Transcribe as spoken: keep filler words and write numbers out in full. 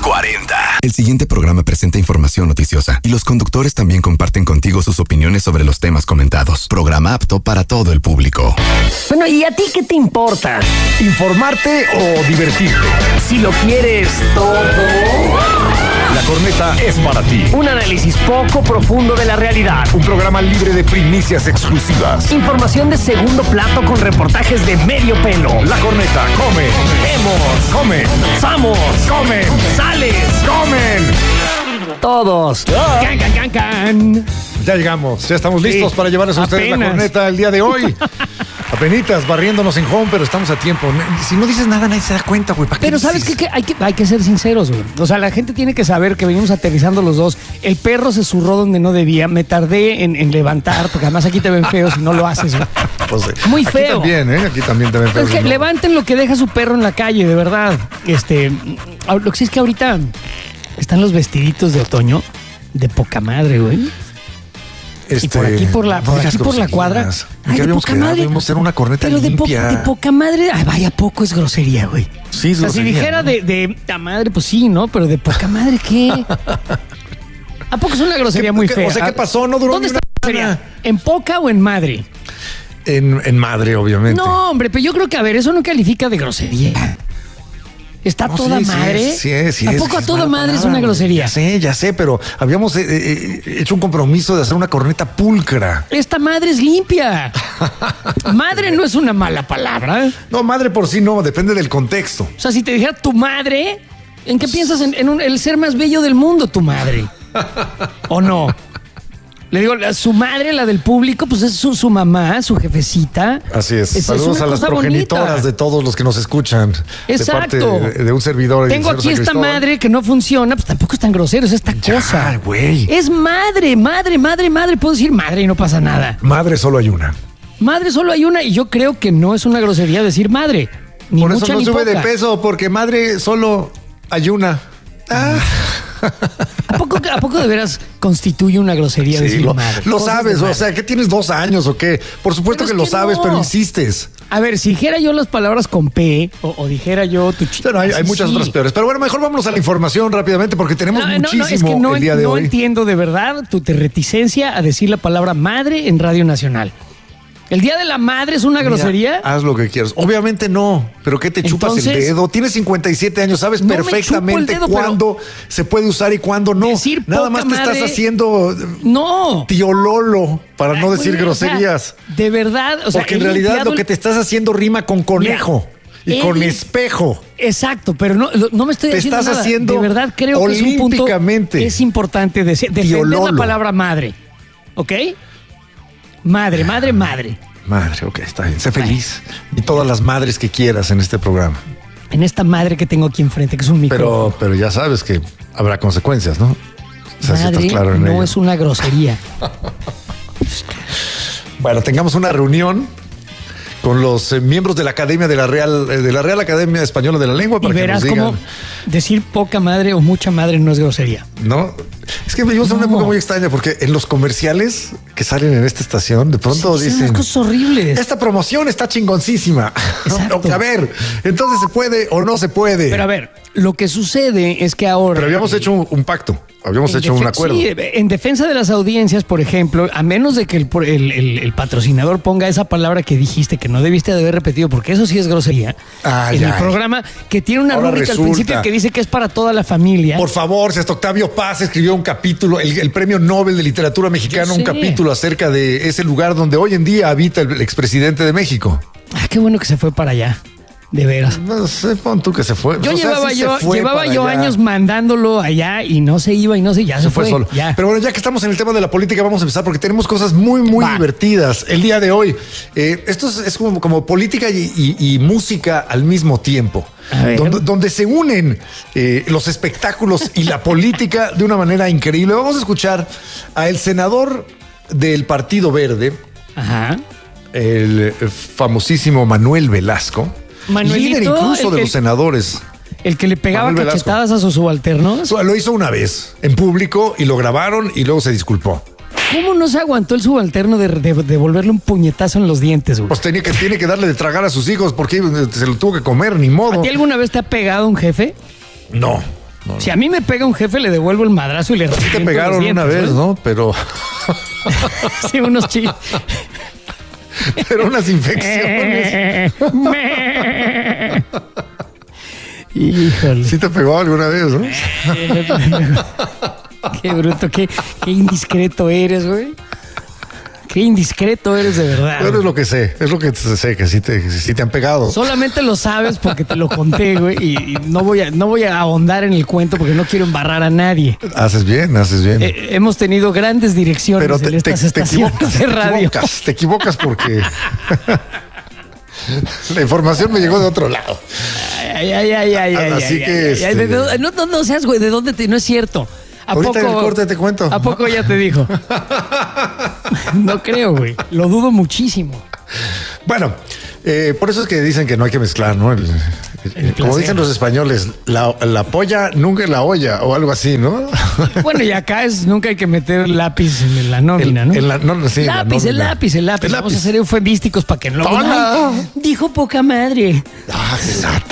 cuarenta. El siguiente programa presenta información noticiosa y los conductores también comparten contigo sus opiniones sobre los temas comentados. Programa apto para todo el público. Bueno, ¿y a ti qué te importa? ¿Informarte o divertirte? Si lo quieres todo. La Corneta es para ti. Un análisis poco profundo de la realidad. Un programa libre de primicias exclusivas. Información de segundo plato con reportajes de medio pelo. La Corneta come. Vemos. Comen. Pasamos. Comen. Sales. Comen. Todos. Can, can, can, can. Ya llegamos. Ya estamos listos Sí, para llevarles a ustedes apenas. la Corneta el día de hoy. Apenitas barriéndonos en home, pero estamos a tiempo. Si no dices nada, nadie se da cuenta, güey. Pero ¿sabes qué? Que hay, que hay que ser sinceros, güey. O sea, la gente tiene que saber que venimos aterrizando los dos. El perro se zurró donde no debía. Me tardé en, en levantar, porque además aquí te ven feo si no lo haces, güey. Pues, eh, Muy aquí feo. también, ¿eh? Aquí también te ven feo. Es que ¿no? levanten lo que deja su perro en la calle, de verdad. Este, lo que sí es que ahorita están los vestiditos de otoño de poca madre, güey. Este, Y por aquí por la, por digas aquí por la groserías. cuadra. ¿En Ay, qué de habíamos poca quedado? madre. Debemos ser una corneta Pero de, po- limpia. de poca madre. Ay, vaya, poco es grosería, güey. Sí, es O sea, si grosería, dijera ¿no? de, de la madre, pues sí, ¿no? Pero de poca madre, ¿qué? ¿A poco es una grosería ¿Qué- muy qué- fea? o sea, ¿qué pasó? ¿No duró ¿Dónde ni está la una grosería? ¿En poca o en madre? En, en madre, obviamente. No, hombre, pero yo creo que, a ver, eso no califica de grosería. ¿Está No, toda sí, sí madre? es, sí es, sí ¿A es, poco a es toda mala madre es palabra, una güey. grosería? Ya sé, ya sé, pero habíamos eh, eh, hecho un compromiso de hacer una corneta pulcra. Esta madre es limpia. Madre no es una mala palabra. No, madre por sí no, depende del contexto. O sea, si te dijera tu madre, ¿en qué piensas? En, en un- el ser más bello del mundo, tu madre. ¿O no? Le digo, la- su madre, la del público, pues es su, su mamá, su jefecita. Así es. Es- Saludos es una a las cosa progenitoras bonita. de todos los que nos escuchan. Exacto. De parte de, de un servidor. el Tengo señor aquí San esta Cristóbal. madre que no funciona, pues tampoco es tan grosero, es esta Ya, cosa. güey. Es madre, madre, madre, madre. Puedo decir madre y no pasa nada. Madre solo hay una. Madre solo hay una y yo creo que no es una grosería decir madre. Ni Por mucha eso no ni sube poca. de peso, porque madre solo hay una. Ah. ¿A poco, ¿A poco de veras constituye una grosería Sí, decir lo, madre? lo Cosas de sabes, madre. o sea, ¿qué tienes dos años o qué? Por supuesto Pero que es lo que sabes, no. pero insistes. A ver, si dijera yo las palabras con P o, o dijera yo tu chica. Bueno, hay, hay muchas otras peores. Pero bueno, mejor vámonos a la información rápidamente porque tenemos No, no, no, muchísimo es que no, el día de no hoy. entiendo de verdad tu te- reticencia a decir la palabra madre en Radio Nacional. ¿El Día de la Madre es una Mira, grosería? haz lo que quieras. Obviamente no, pero ¿qué te chupas Entonces, el dedo? Tienes cincuenta y siete años, sabes no me chupo el perfectamente dedo, pero cuándo se puede usar y cuándo no. decir Nada poca más te madre- estás haciendo No. tío Lolo para no Ay, decir güey, o sea, groserías. de verdad, o sea, Porque en he realidad limpiado lo que el- te estás haciendo rima con conejo Mira, y he con lim- espejo. Exacto, pero no, lo- no me estoy Te haciendo estás nada. haciendo De verdad creo que es un punto olímpicamente. es importante decir, defender la Lolo. palabra madre. ¿Ok? Madre, madre, madre. Madre, ok, está bien. Sé feliz. Y todas las madres que quieras en este programa. En esta madre que tengo aquí enfrente, que es un micrófono. Pero, pero ya sabes que habrá consecuencias, ¿no? O sea, si Madre estás claro en no ello. es una grosería. Bueno, tengamos una reunión con los eh, miembros de la Academia de la Real eh, de la Real Academia Española de la Lengua Y para que verás nos digan, cómo decir poca madre o mucha madre no es grosería. ¿no? Es que vivimos en una No. época muy extraña porque en los comerciales que salen en esta estación de pronto Sí, son dicen unas cosas horribles. esta promoción está chingoncísima. Exacto. A ver, entonces se puede o no se puede. Pero a ver, lo que sucede es que ahora... Pero habíamos hecho un, un pacto, habíamos En hecho un defe- acuerdo. Sí, en defensa de las audiencias, por ejemplo, a menos de que el, el- el- el patrocinador ponga esa palabra que dijiste que no debiste de haber repetido, porque eso sí es grosería, Ay, en el ay. programa que tiene una Ahora rúbrica resulta. al principio que dice que es para toda la familia. Por favor, si hasta Octavio Paz escribió un capítulo, el, el premio Nobel de Literatura Mexicana, Yo un sé. capítulo acerca de ese lugar donde hoy en día habita el expresidente de México. Ah, qué bueno que se fue para allá, de veras. No sé, pon tú que se fue. Yo O sea, llevaba sí se yo, fue llevaba para yo allá. años mandándolo allá y no se iba y no se, ya se, Se fue, solo. Ya. Pero bueno, ya que estamos en el tema de la política, vamos a empezar porque tenemos cosas muy, muy Va. divertidas el día de hoy. Eh, esto es, es como, como política y, y- y música al mismo tiempo. A ver. Donde, donde se unen eh, los espectáculos y la política de una manera increíble. Vamos a escuchar a el senador del Partido Verde, Ajá. el famosísimo Manuel Velasco, Manuelito, líder incluso el de que- los senadores. El que le pegaba Manuel Velasco. cachetadas a sus subalternos. Lo hizo una vez en público y lo grabaron y luego se disculpó. ¿Cómo no se aguantó el subalterno de, de, de devolverle un puñetazo en los dientes, güey? Pues tenía que, tiene que darle de tragar a sus hijos porque se lo tuvo que comer, ni ¿A modo. ti alguna vez te ha pegado un jefe? No, no. Si a mí me pega un jefe, le devuelvo el madrazo y le Te reviento pegaron los dientes, una vez, ¿no? Pero, Sí, unos chicos. pero unas infecciones. Híjole. Sí te pegó alguna vez, ¿no? Qué bruto, qué, qué indiscreto eres, güey. Qué indiscreto eres de verdad. Pero es lo que sé, es lo que sé, que sí te, que sí te han pegado. Solamente lo sabes porque te lo conté, güey, y, y no voy a no voy a ahondar en el cuento porque no quiero embarrar a nadie. Haces bien, haces bien. Eh, hemos tenido grandes direcciones Pero te, en te, estas te estaciones equivocas, de te radio. equivocas, te equivocas porque la información me llegó de otro lado. Ay, ay, ay, ay, ay, Así ay, que, ay, este- ay, de- de- no, no, no seas, güey, ¿de dónde te...? No es cierto. ¿A Ahorita en el corte te cuento. ¿A poco ya te dijo? No creo, güey. Lo dudo muchísimo. Bueno, eh, por eso es que dicen que no hay que mezclar, ¿no? El- el- como placer. dicen los españoles, la, la polla nunca en la olla o algo así, ¿no? Bueno, y acá es nunca hay que meter lápiz en la nómina, El- ¿no? en la- no, sí, la lápiz, el nómina. lápiz, el lápiz. El Vamos a lápiz. ser eufemísticos para que no lo... ¡Hola! Ay, dijo poca madre. Ah, qué lata.